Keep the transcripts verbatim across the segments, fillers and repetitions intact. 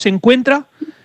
se encuentra,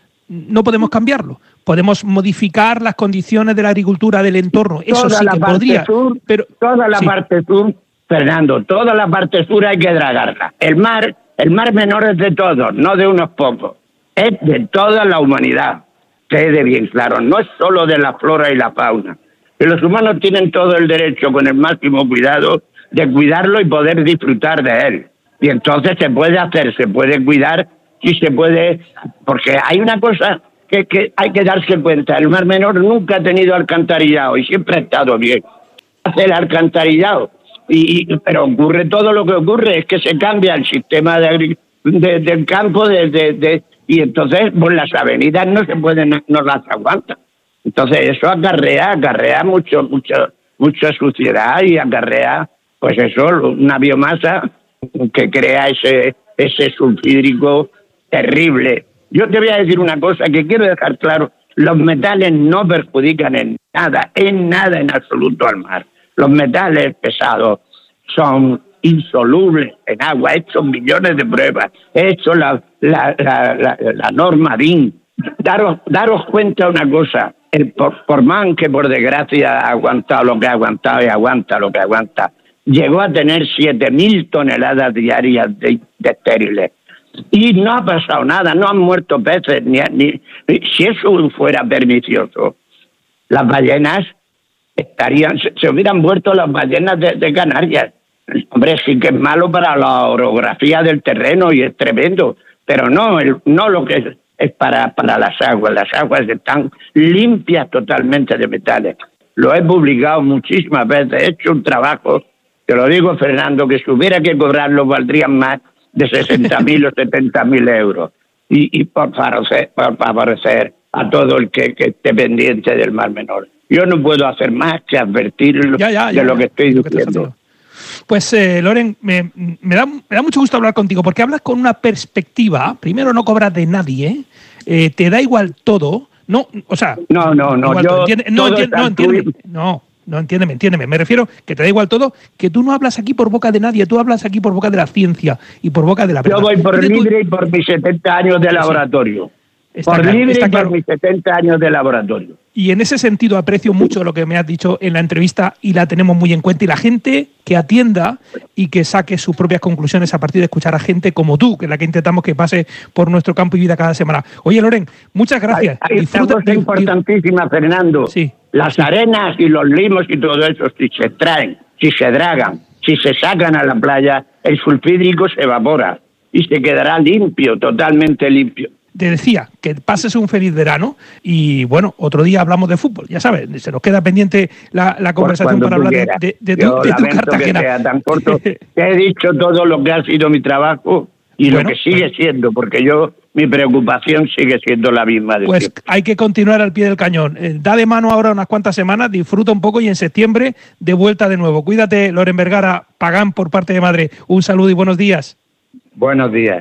no podemos cambiarlo. Podemos modificar las condiciones de la agricultura del entorno, eso toda sí la que parte podría. Sur, pero toda la sí. parte sur, Fernando, toda la parte sur hay que dragarla. El mar, el mar menor es de todos, no de unos pocos. Es de toda la humanidad. Quede bien claro, no es solo de la flora y la fauna. Y los humanos tienen todo el derecho, con el máximo cuidado, de cuidarlo y poder disfrutar de él. Y entonces se puede hacer, se puede cuidar y se puede... Porque hay una cosa que, que hay que darse cuenta, el Mar Menor nunca ha tenido alcantarillado y siempre ha estado bien. Hace el alcantarillado, y, y, pero ocurre todo lo que ocurre, es que se cambia el sistema de, de, del campo de, de, de, y entonces pues las avenidas no se pueden, no las aguantan. Entonces eso acarrea, acarrea mucho, mucho, mucha suciedad y acarrea, pues eso, una biomasa que crea ese, ese sulfídrico terrible. Yo te voy a decir una cosa que quiero dejar claro, los metales no perjudican en nada, en nada en absoluto al mar. Los metales pesados son insolubles en agua, he hecho millones de pruebas, he hecho la, la, la, la, la norma D I N. Daros, daros cuenta una cosa, el Portmán, que por desgracia ha aguantado lo que ha aguantado y aguanta lo que aguanta, llegó a tener siete mil toneladas diarias de, de estériles. Y no ha pasado nada, no han muerto peces, ni, ni si eso fuera pernicioso, las ballenas estarían, se, se hubieran muerto las ballenas de, de Canarias. Hombre, sí que es malo para la orografía del terreno y es tremendo, pero no, el, no lo que es, es para, para las aguas. Las aguas están limpias totalmente de metales. Lo he publicado muchísimas veces, he hecho un trabajo, te lo digo, Fernando, que si hubiera que cobrarlo valdrían más de sesenta mil o setenta mil euros. Y, y por favorecer, por favorecer a todo el que, que esté pendiente del Mar Menor. Yo no puedo hacer más que advertirlo ya, ya, ya, de lo que estoy lo que diciendo. Pues, eh, Loren, me, me, da, me da mucho gusto hablar contigo, porque hablas con una perspectiva. Primero, no cobras de nadie, eh, te da igual todo. No, o sea... No, no, no, yo... Entiende, no, entiende, no, entiéndeme, no, no, entiéndeme, entiéndeme. Me refiero que te da igual todo, que tú no hablas aquí por boca de nadie, tú hablas aquí por boca de la ciencia y por boca de la verdad. Yo voy por Entonces, libre tú... y por mis setenta años de laboratorio. Está por claro, libre está y claro. por mis setenta años de laboratorio. Y en ese sentido aprecio mucho lo que me has dicho en la entrevista y la tenemos muy en cuenta. Y la gente que atienda y que saque sus propias conclusiones a partir de escuchar a gente como tú, que es la que intentamos que pase por nuestro campo y vida cada semana. Oye, Loren, muchas gracias. Hay, hay una cosa importantísima, Fernando. Sí. Las sí. arenas y los limos y todo eso, si se extraen, si se dragan, si se sacan a la playa, el sulfídrico se evapora y se quedará limpio, totalmente limpio. Te decía que pases un feliz verano y, bueno, otro día hablamos de fútbol. Ya sabes, se nos queda pendiente la, la conversación para hablar de, de, de, tu, de tu Cartagena. Que sea tan corto. Te he dicho todo lo que ha sido mi trabajo y bueno, lo que sigue siendo, porque yo, mi preocupación sigue siendo la misma. De pues siempre. Hay que continuar al pie del cañón. Eh, da de mano ahora unas cuantas semanas, disfruta un poco y en septiembre de vuelta de nuevo. Cuídate, Loren Vergara, Pagán por parte de madre. Un saludo y buenos días. Buenos días.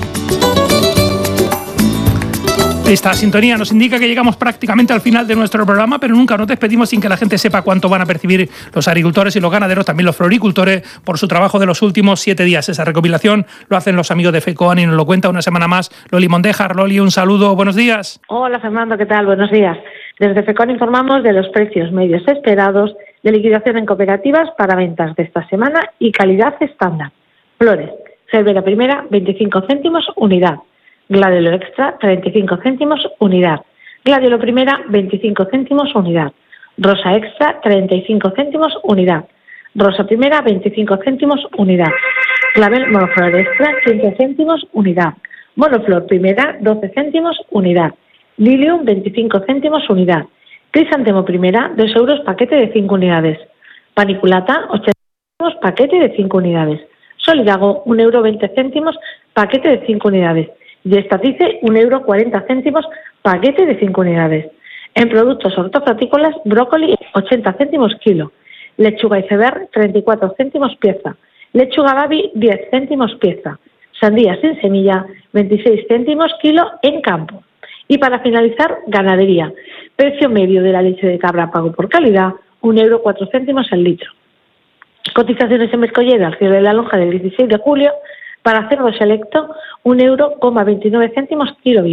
Esta sintonía nos indica que llegamos prácticamente al final de nuestro programa, pero nunca nos despedimos sin que la gente sepa cuánto van a percibir los agricultores y los ganaderos, también los floricultores, por su trabajo de los últimos siete días. Esa recopilación lo hacen los amigos de FECOAN y nos lo cuenta una semana más Loli Mondejar. Loli, un saludo, buenos días. Hola Fernando, ¿qué tal? Buenos días. Desde FECOAN informamos de los precios medios esperados de liquidación en cooperativas para ventas de esta semana y calidad estándar. Flores, Cervera Primera, veinticinco céntimos unidad. Gladiolo Extra, treinta y cinco céntimos unidad. Gladiolo Primera, veinticinco céntimos unidad. Rosa Extra, treinta y cinco céntimos unidad. Rosa Primera, veinticinco céntimos unidad. Clavel Monoflor Extra, quince céntimos unidad. Monoflor Primera, doce céntimos unidad. Lilium, veinticinco céntimos unidad. Crisantemo Primera, dos euros paquete de cinco unidades. Paniculata, ochenta céntimos paquete de cinco unidades. Solidago, un euro veinte céntimos paquete de cinco unidades. Y Estatice, un euro cuarenta céntimos paquete de cinco unidades. En productos hortofrutícolas, brócoli, ochenta céntimos kilo. Lechuga iceberg, treinta y cuatro céntimos pieza. Lechuga babi, diez céntimos pieza. Sandía sin semilla, veintiséis céntimos kilo en campo. Y para finalizar, ganadería. Precio medio de la leche de cabra pago por calidad, un euro cuatro céntimos el litro. Cotizaciones en Mescolleda al cierre de la lonja del dieciséis de julio, Para cerdo selecto, un euro coma veintinueve céntimos kilo vivo.